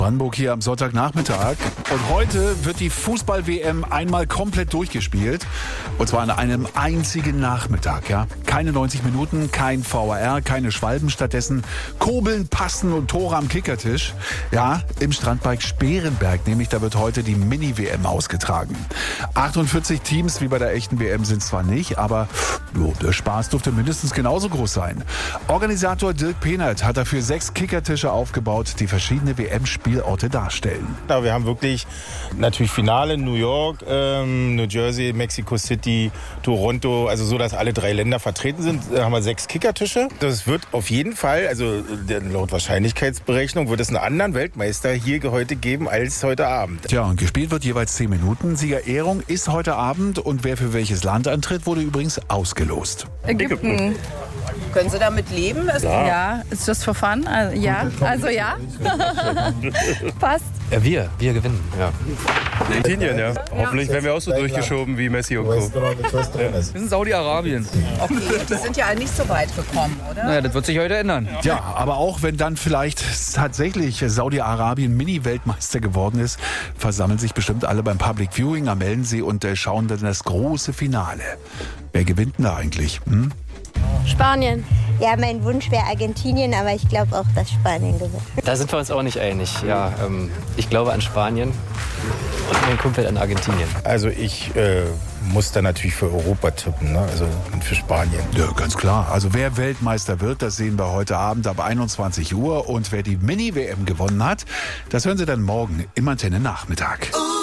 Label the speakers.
Speaker 1: Brandenburg hier am Sonntagnachmittag. Und heute wird die Fußball-WM einmal komplett durchgespielt. Und zwar an einem einzigen Nachmittag. Ja? Keine 90 Minuten, kein VAR, keine Schwalben. Stattdessen Kurbeln, Passen und Tore am Kickertisch. Ja, im Strandpark Sperenberg, nämlich da wird heute die Mini-WM ausgetragen. 48 Teams wie bei der echten WM sind zwar nicht, aber der Spaß dürfte mindestens genauso groß sein. Organisator Dirk Pehnert hat dafür 6 Kickertische aufgebaut, die verschiedene WM-Spielorte darstellen.
Speaker 2: Ja, wir haben wirklich natürlich Finale in New York, New Jersey, Mexico City, Toronto, also so, dass alle 3 Länder vertreten sind. Da haben wir 6 Kickertische. Das wird auf jeden Fall, also laut Wahrscheinlichkeitsberechnung, wird es einen anderen Weltmeister hier heute geben als heute Abend.
Speaker 1: Tja, und gespielt wird jeweils 10 Minuten. Siegerehrung ist heute Abend und wer für welches Land antritt, wurde übrigens ausgelost.
Speaker 3: Ägypten.
Speaker 4: Können Sie damit leben?
Speaker 3: Ja, ist just for fun. Ja. Passt.
Speaker 5: Ja, wir gewinnen, ja.
Speaker 6: Argentinien, ja. Hoffentlich werden wir auch so durchgeschoben wie Messi und Co.
Speaker 5: Wir sind Saudi-Arabien.
Speaker 4: Okay, die sind ja nicht so weit gekommen, oder?
Speaker 5: Naja, das wird sich heute ändern.
Speaker 1: Ja, aber auch wenn dann vielleicht tatsächlich Saudi-Arabien Mini-Weltmeister geworden ist, versammeln sich bestimmt alle beim Public Viewing am Ellensee und schauen dann das große Finale. Wer gewinnt denn da eigentlich?
Speaker 7: Spanien. Ja, mein Wunsch wäre Argentinien, aber ich glaube auch, dass Spanien gewinnt.
Speaker 5: Da sind wir uns auch nicht einig. Ja, ich glaube an Spanien und mein Kumpel an Argentinien.
Speaker 2: Also ich muss da natürlich für Europa tippen, ne? Also für Spanien.
Speaker 1: Ja, ganz klar. Also wer Weltmeister wird, das sehen wir heute Abend ab 21 Uhr. Und wer die Mini-WM gewonnen hat, das hören Sie dann morgen im Antenne-Nachmittag.